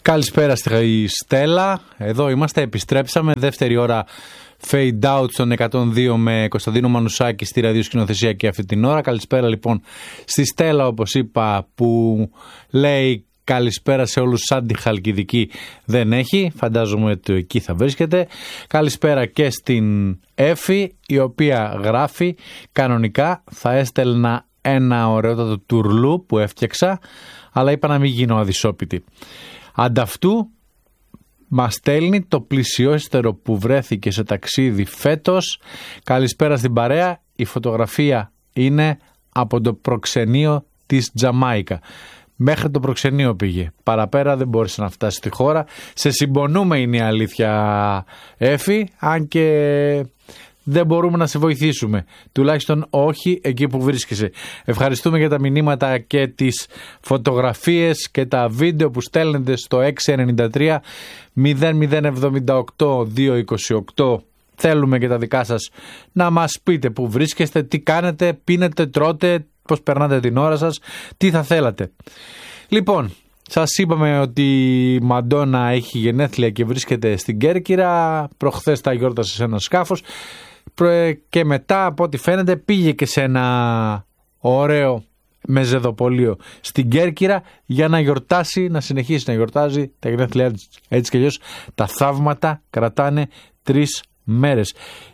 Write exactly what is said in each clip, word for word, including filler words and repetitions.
Καλησπέρα στη Στέλλα. Εδώ είμαστε, επιστρέψαμε. Δεύτερη ώρα fade out στον εκατόν δύο με Κωνσταντίνο Μανουσάκη στη ραδιοσκηνοθεσία και αυτή την ώρα. Καλησπέρα λοιπόν στη Στέλλα, όπως είπα, που λέει καλησπέρα σε όλους, σαν τη Χαλκιδική δεν έχει. Φαντάζομαι ότι εκεί θα βρίσκεται. Καλησπέρα και στην Έφη, η οποία γράφει κανονικά θα έστελνα ένα ωραιότατο τουρλού που έφτιαξα, αλλά είπα να μην γίνω αδυσόπιτη. Ανταυτού μας στέλνει το πλησιέστερο που βρέθηκε σε ταξίδι φέτος. Καλησπέρα στην παρέα. Η φωτογραφία είναι από το προξενείο της Τζαμάικα. Μέχρι το προξενείο πήγε. Παραπέρα δεν μπόρεσε να φτάσει στη χώρα. Σε συμπονούμε, είναι η αλήθεια, Έφη, αν και δεν μπορούμε να σε βοηθήσουμε. Τουλάχιστον όχι εκεί που βρίσκεσαι. Ευχαριστούμε για τα μηνύματα και τις φωτογραφίες και τα βίντεο που στέλνετε στο έξι εννιά τρία μηδέν μηδέν εβδομήντα οκτώ διακόσια είκοσι οκτώ. Θέλουμε και τα δικά σας να μας πείτε που βρίσκεστε, τι κάνετε, πίνετε, τρώτε, πώς περνάτε την ώρα σας, τι θα θέλατε. Λοιπόν, σας είπαμε ότι η Μαντόνα έχει γενέθλια και βρίσκεται στην Κέρκυρα. Προχθές τα γιόρτασε σε ένα σκάφος και μετά, από ό,τι φαίνεται, πήγε και σε ένα ωραίο μεζεδοπολείο στην Κέρκυρα για να γιορτάσει, να συνεχίσει να γιορτάζει τα γενέθλιά της. Έτσι κι αλλιώς τα θαύματα κρατάνε τρεις μέρες.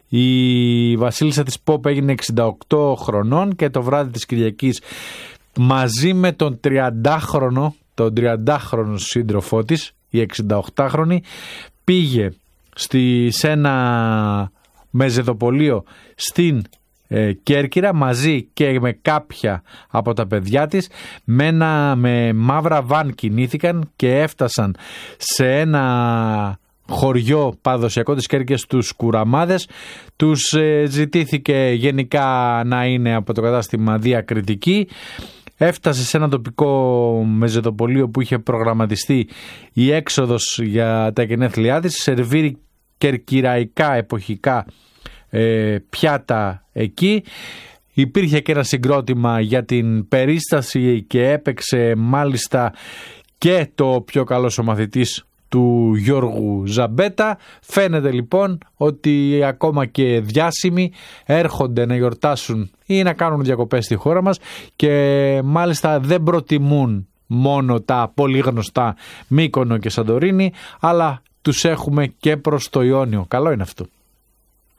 Η βασίλισσα της Pop έγινε εξήντα οκτώ χρονών και το βράδυ της Κυριακής, μαζί με τον τριαντάχρονο τον τριαντάχρονο σύντροφό της, η εξηνταοκτάχρονη, πήγε στη, σε ένα μεζεδοπολείο στην ε, Κέρκυρα μαζί και με κάποια από τα παιδιά της. Με, ένα, με μαύρα βαν κινήθηκαν και έφτασαν σε ένα χωριό παραδοσιακό της Κέρκυρας, τους Κουραμάδες. Τους ε, ζητήθηκε γενικά να είναι από το κατάστημα διακριτική. Έφτασε σε ένα τοπικό μεζεδοπολείο που είχε προγραμματιστεί η έξοδος για τα γενέθλιά της. Σερβίρει κερκυραϊκά εποχικά ε, πιάτα εκεί. Υπήρχε και ένα συγκρότημα για την περίσταση και έπαιξε μάλιστα και το πιο καλός ο μαθητής του Γιώργου Ζαμπέτα. Φαίνεται λοιπόν ότι ακόμα και διάσημοι έρχονται να γιορτάσουν ή να κάνουν διακοπές στη χώρα μας και μάλιστα δεν προτιμούν μόνο τα πολύ γνωστά Μύκονο και Σαντορίνη, αλλά τους έχουμε και προς το Ιόνιο. Καλό είναι αυτό.